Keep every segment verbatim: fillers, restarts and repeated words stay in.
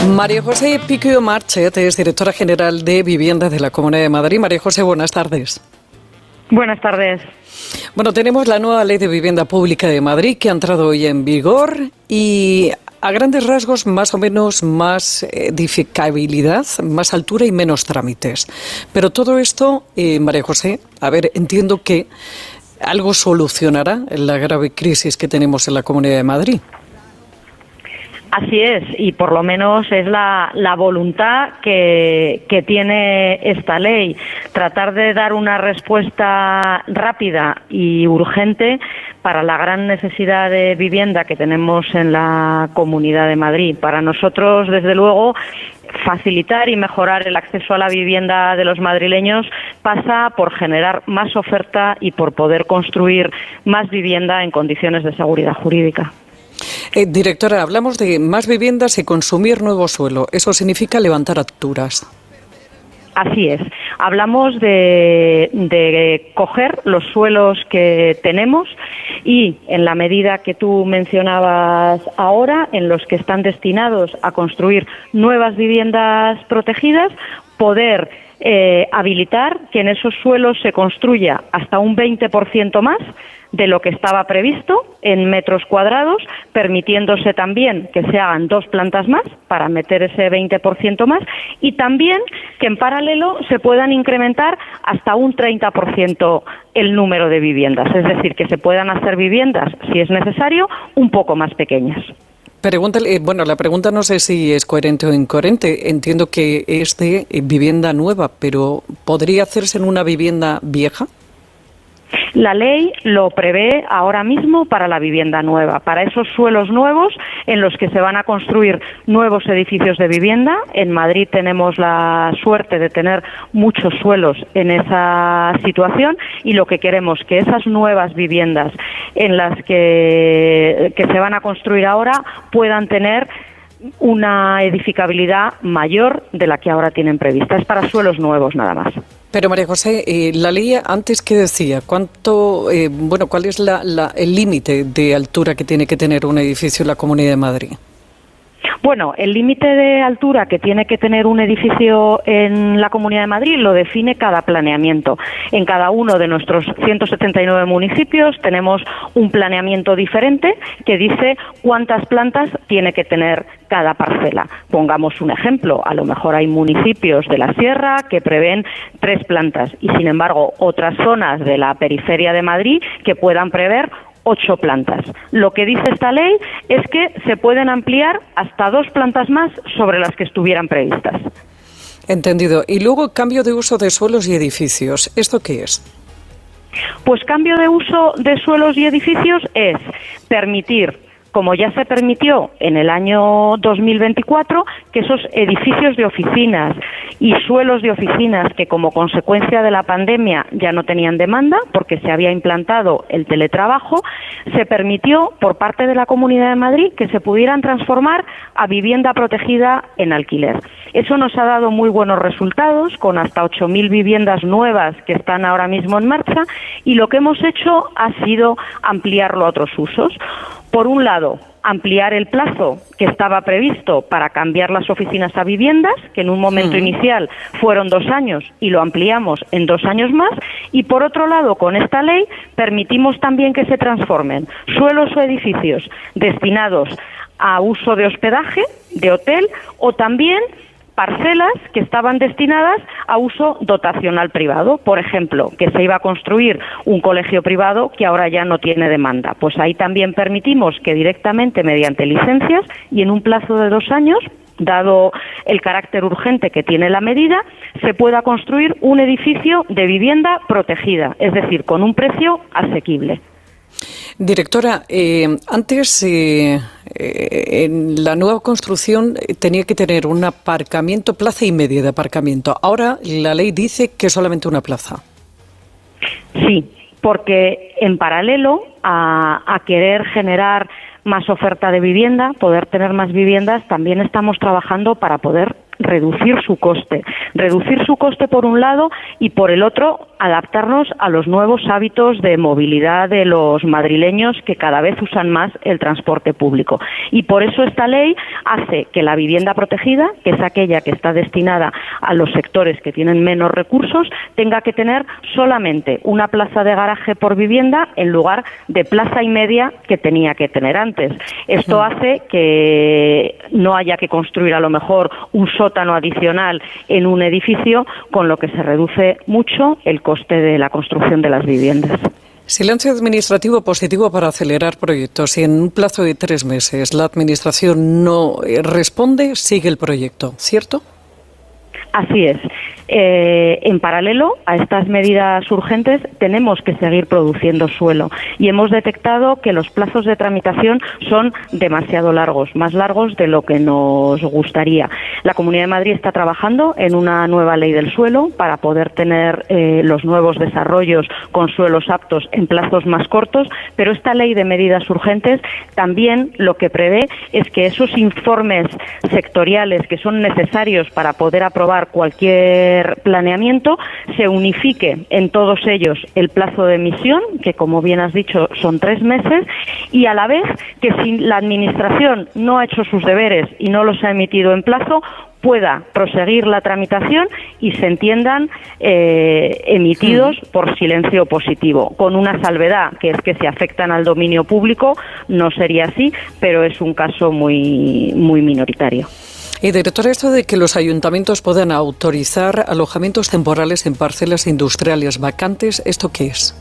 María José Piquio Marchet es directora general de Vivienda de la Comunidad de Madrid. María José, buenas tardes. Buenas tardes. Bueno, tenemos la nueva Ley de Vivienda Pública de Madrid que ha entrado hoy en vigor y a grandes rasgos más o menos más edificabilidad, más altura y menos trámites. Pero todo esto, eh, María José, a ver, entiendo que algo solucionará la grave crisis que tenemos en la Comunidad de Madrid. Así es, y por lo menos es la, la voluntad que, que tiene esta ley, tratar de dar una respuesta rápida y urgente para la gran necesidad de vivienda que tenemos en la Comunidad de Madrid. Para nosotros, desde luego, facilitar y mejorar el acceso a la vivienda de los madrileños pasa por generar más oferta y por poder construir más vivienda en condiciones de seguridad jurídica. Eh, directora, hablamos de más viviendas y consumir nuevo suelo. Eso significa levantar alturas. Así es. Hablamos de, de coger los suelos que tenemos y, en la medida que tú mencionabas ahora, en los que están destinados a construir nuevas viviendas protegidas, poder eh, habilitar que en esos suelos se construya hasta un veinte por ciento más de lo que estaba previsto en metros cuadrados, permitiéndose también que se hagan dos plantas más para meter ese veinte por ciento más y también que en paralelo se puedan incrementar hasta un treinta por ciento el número de viviendas, es decir, que se puedan hacer viviendas, si es necesario, un poco más pequeñas. Pregúntale, bueno, la pregunta no sé si es coherente o incoherente. Entiendo que es de vivienda nueva, pero ¿podría hacerse en una vivienda vieja? La ley lo prevé ahora mismo para la vivienda nueva, para esos suelos nuevos en los que se van a construir nuevos edificios de vivienda. En Madrid tenemos la suerte de tener muchos suelos en esa situación y lo que queremos es que esas nuevas viviendas en las que, que se van a construir ahora puedan tener una edificabilidad mayor de la que ahora tienen prevista. Es para suelos nuevos nada más. Pero María José, eh, la ley antes que decía, ¿cuánto, eh, bueno, cuál es la, la, el límite de altura que tiene que tener un edificio en la Comunidad de Madrid? Bueno, el límite de altura que tiene que tener un edificio en la Comunidad de Madrid lo define cada planeamiento. En cada uno de nuestros ciento setenta y nueve municipios tenemos un planeamiento diferente que dice cuántas plantas tiene que tener cada parcela. Pongamos un ejemplo, a lo mejor hay municipios de la Sierra que prevén tres plantas y, sin embargo, otras zonas de la periferia de Madrid que puedan prever ocho plantas. Lo que dice esta ley es que se pueden ampliar hasta dos plantas más sobre las que estuvieran previstas. Entendido. Y luego cambio de uso de suelos y edificios. ¿Esto qué es? Pues cambio de uso de suelos y edificios es permitir, como ya se permitió en el año dos mil veinticuatro, que esos edificios de oficinas y suelos de oficinas que como consecuencia de la pandemia ya no tenían demanda porque se había implantado el teletrabajo, se permitió por parte de la Comunidad de Madrid que se pudieran transformar a vivienda protegida en alquiler. Eso nos ha dado muy buenos resultados, con hasta ocho mil viviendas nuevas que están ahora mismo en marcha, y lo que hemos hecho ha sido ampliarlo a otros usos. Por un lado, ampliar el plazo que estaba previsto para cambiar las oficinas a viviendas, que en un momento mm. inicial fueron dos años y lo ampliamos en dos años más, y por otro lado, con esta ley permitimos también que se transformen suelos o edificios destinados a uso de hospedaje, de hotel, o también parcelas que estaban destinadas a uso dotacional privado. Por ejemplo, que se iba a construir un colegio privado que ahora ya no tiene demanda. Pues ahí también permitimos que directamente mediante licencias y en un plazo de dos años, dado el carácter urgente que tiene la medida, se pueda construir un edificio de vivienda protegida, es decir, con un precio asequible. Directora, eh, antes eh, eh, en la nueva construcción tenía que tener un aparcamiento, plaza y media de aparcamiento. Ahora la ley dice que solamente una plaza. Sí, porque en paralelo a, a querer generar más oferta de vivienda, poder tener más viviendas, también estamos trabajando para poder reducir su coste. Reducir su coste por un lado y por el otro adaptarnos a los nuevos hábitos de movilidad de los madrileños que cada vez usan más el transporte público. Y por eso esta ley hace que la vivienda protegida, que es aquella que está destinada a los sectores que tienen menos recursos, tenga que tener solamente una plaza de garaje por vivienda en lugar de plaza y media que tenía que tener antes. Esto hace que no haya que construir a lo mejor un sótano adicional en un edificio, con lo que se reduce mucho el coste de la construcción de las viviendas. Silencio administrativo positivo para acelerar proyectos. Si en un plazo de tres meses la Administración no responde, sigue el proyecto, ¿cierto? Así es. Eh, en paralelo a estas medidas urgentes tenemos que seguir produciendo suelo y hemos detectado que los plazos de tramitación son demasiado largos, más largos de lo que nos gustaría. La Comunidad de Madrid está trabajando en una nueva ley del suelo para poder tener eh, los nuevos desarrollos con suelos aptos en plazos más cortos, pero esta ley de medidas urgentes también lo que prevé es que esos informes sectoriales que son necesarios para poder aprobar cualquier planeamiento, se unifique en todos ellos el plazo de emisión, que como bien has dicho son tres meses, y a la vez que si la Administración no ha hecho sus deberes y no los ha emitido en plazo, pueda proseguir la tramitación y se entiendan eh, emitidos por silencio positivo, con una salvedad, que es que si afectan al dominio público no sería así, pero es un caso muy, muy minoritario. Y directora, esto de que los ayuntamientos puedan autorizar alojamientos temporales en parcelas industriales vacantes, ¿esto qué es?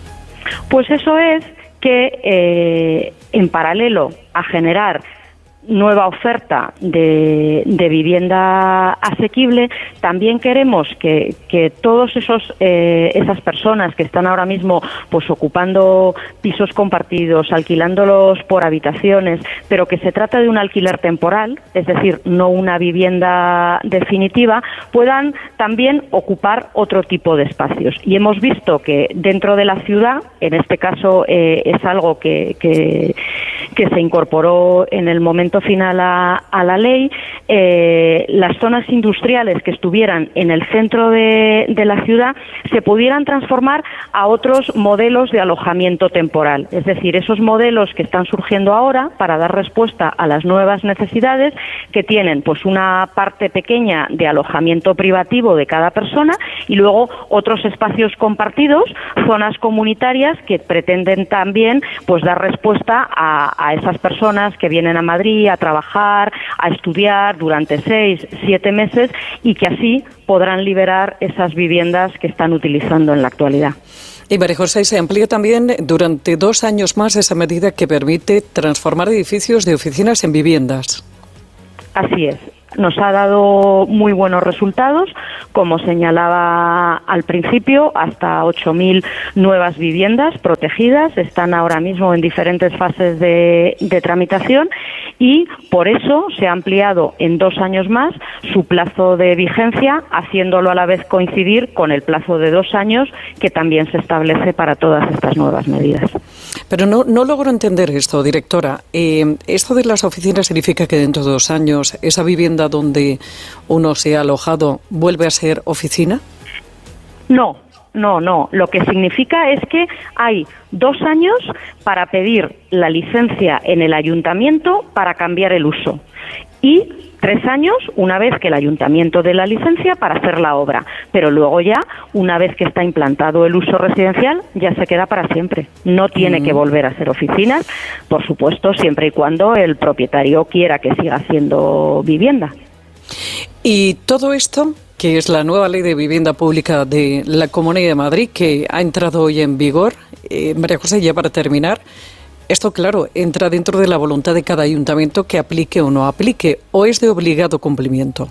Pues eso es que eh, en paralelo a generar nueva oferta de, de vivienda asequible, también queremos que, que todos esos eh, esas personas que están ahora mismo pues ocupando pisos compartidos, alquilándolos por habitaciones, pero que se trata de un alquiler temporal, es decir, no una vivienda definitiva, puedan también ocupar otro tipo de espacios. Y hemos visto que dentro de la ciudad, en este caso eh, es algo que, que, que se incorporó en el momento final a, a la ley, eh, las zonas industriales que estuvieran en el centro de, de la ciudad se pudieran transformar a otros modelos de alojamiento temporal. Es decir, esos modelos que están surgiendo ahora para dar respuesta a las nuevas necesidades, que tienen pues una parte pequeña de alojamiento privativo de cada persona y luego otros espacios compartidos, zonas comunitarias que pretenden también pues dar respuesta a, a esas personas que vienen a Madrid a trabajar, a estudiar durante seis, siete meses y que así podrán liberar esas viviendas que están utilizando en la actualidad. Y María José, se amplía también durante dos años más esa medida que permite transformar edificios de oficinas en viviendas. Así es. Nos ha dado muy buenos resultados, como señalaba al principio, hasta ocho mil nuevas viviendas protegidas, están ahora mismo en diferentes fases de, de tramitación y por eso se ha ampliado en dos años más su plazo de vigencia, haciéndolo a la vez coincidir con el plazo de dos años que también se establece para todas estas nuevas medidas. Pero no, no logro entender esto, directora. Eh, ¿Esto de las oficinas significa que dentro de dos años esa vivienda donde uno se ha alojado vuelve a ser oficina? No, no, no. Lo que significa es que hay dos años para pedir la licencia en el ayuntamiento para cambiar el uso y tres años una vez que el ayuntamiento dé la licencia para hacer la obra. Pero luego ya, una vez que está implantado el uso residencial, ya se queda para siempre. No tiene mm. que volver a ser oficinas, por supuesto, siempre y cuando el propietario quiera que siga siendo vivienda. Y todo esto, que es la nueva ley de vivienda pública de la Comunidad de Madrid, que ha entrado hoy en vigor, eh, María José, ya para terminar, esto, claro, entra dentro de la voluntad de cada ayuntamiento que aplique o no aplique, o es de obligado cumplimiento.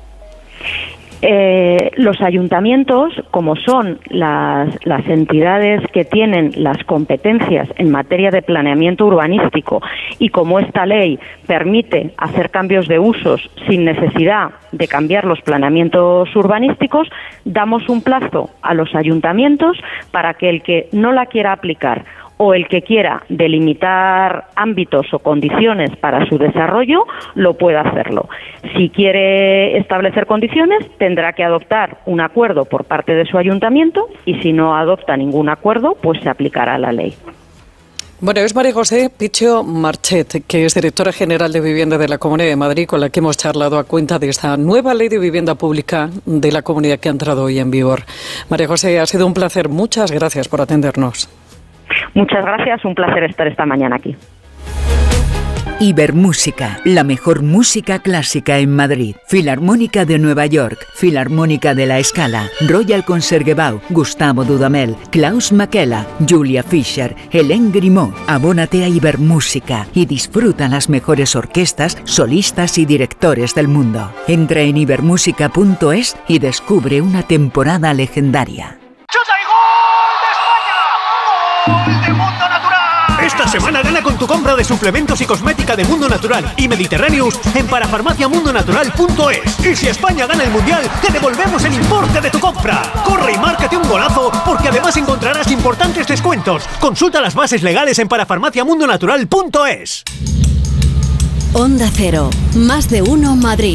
Eh, los ayuntamientos, como son las, las entidades que tienen las competencias en materia de planeamiento urbanístico y como esta ley permite hacer cambios de usos sin necesidad de cambiar los planeamientos urbanísticos, damos un plazo a los ayuntamientos para que el que no la quiera aplicar o el que quiera delimitar ámbitos o condiciones para su desarrollo, lo puede hacerlo. Si quiere establecer condiciones, tendrá que adoptar un acuerdo por parte de su ayuntamiento y si no adopta ningún acuerdo, pues se aplicará la ley. Bueno, es María José Picho Marchet, que es directora general de Vivienda de la Comunidad de Madrid, con la que hemos charlado a cuenta de esta nueva ley de vivienda pública de la comunidad que ha entrado hoy en vigor. María José, ha sido un placer. Muchas gracias por atendernos. Muchas gracias, un placer estar esta mañana aquí. Ibermúsica, la mejor música clásica en Madrid. Filarmónica de Nueva York, Filarmónica de La Scala, Royal Concertgebouw, Gustavo Dudamel, Klaus Makela, Julia Fischer, Hélène Grimaud. Abónate a Ibermúsica y disfruta las mejores orquestas, solistas y directores del mundo. Entra en ibermúsica punto es y descubre una temporada legendaria. ¡Chuta y gol de España! ¡Gol de Mundo Natural! Esta semana gana con tu compra de suplementos y cosmética de Mundo Natural y Mediterráneos en parafarmacia mundo natural punto es. Y si España gana el Mundial, te devolvemos el importe de tu compra. Corre y márcate un golazo, porque además encontrarás importantes descuentos. Consulta las bases legales en parafarmacia mundo natural punto es. Onda Cero, más de uno Madrid.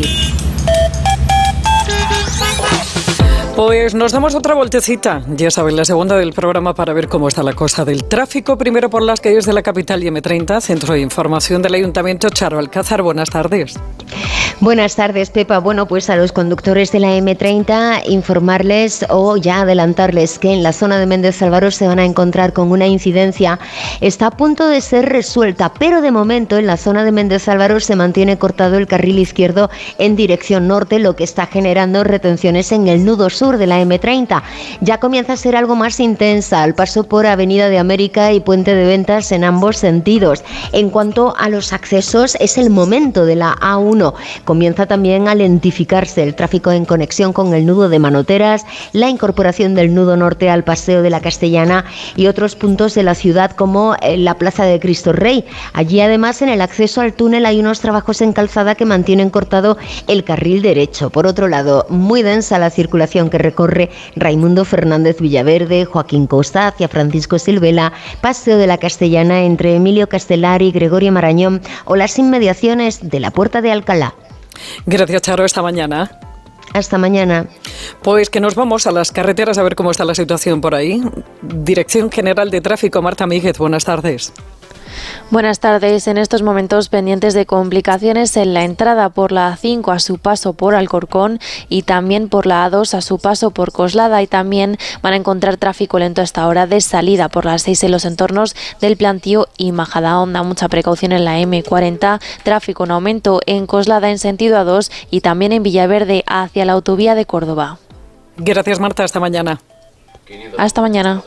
Pues nos damos otra voltecita, ya saben, la segunda del programa para ver cómo está la cosa del tráfico. Primero por las calles de la capital y eme treinta, Centro de Información del Ayuntamiento. Charo Alcázar, buenas tardes. Buenas tardes, Pepa. Bueno, pues a los conductores de la eme treinta informarles o ya adelantarles que en la zona de Méndez Álvaro se van a encontrar con una incidencia. Está a punto de ser resuelta, pero de momento en la zona de Méndez Álvaro se mantiene cortado el carril izquierdo en dirección norte, lo que está generando retenciones en el nudo sur de la eme treinta. Ya comienza a ser algo más intensa al paso por Avenida de América y Puente de Ventas en ambos sentidos. En cuanto a los accesos, es el momento de la a uno. Comienza también a lentificarse el tráfico en conexión con el nudo de Manoteras, la incorporación del nudo norte al Paseo de la Castellana y otros puntos de la ciudad como la Plaza de Cristo Rey. Allí además en el acceso al túnel hay unos trabajos en calzada que mantienen cortado el carril derecho. Por otro lado, muy densa la circulación que recorre Raimundo Fernández Villaverde, Joaquín Costa hacia Francisco Silvela, Paseo de la Castellana entre Emilio Castelar y Gregorio Marañón o las inmediaciones de la Puerta de Alcalá. Gracias, Charo, esta mañana. Hasta mañana. Pues que nos vamos a las carreteras a ver cómo está la situación por ahí. Dirección General de Tráfico, Marta Míguez, buenas tardes. Buenas tardes. En estos momentos pendientes de complicaciones en la entrada por la a cinco a su paso por Alcorcón y también por la a dos a su paso por Coslada, y también van a encontrar tráfico lento a esta hora de salida por la seis en los entornos del Plantío y Majadahonda. Mucha precaución en la eme cuarenta, tráfico en aumento en Coslada en sentido a dos y también en Villaverde hacia la autovía de Córdoba. Gracias, Marta. Hasta mañana. Hasta mañana.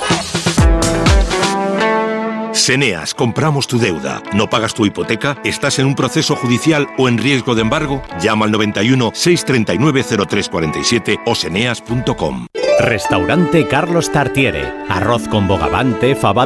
Seneas, compramos tu deuda. ¿No pagas tu hipoteca? ¿Estás en un proceso judicial o en riesgo de embargo? Llama al noventa y uno, seiscientos treinta y nueve, cero tres cuarenta y siete o seneas punto com. Restaurante Carlos Tartiere. Arroz con bogavante, fabada